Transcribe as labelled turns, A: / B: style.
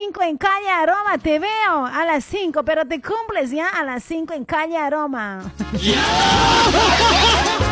A: 5 en Calle Aroma. Te veo a las 5, pero te cumples ya a las 5 en Calle Aroma.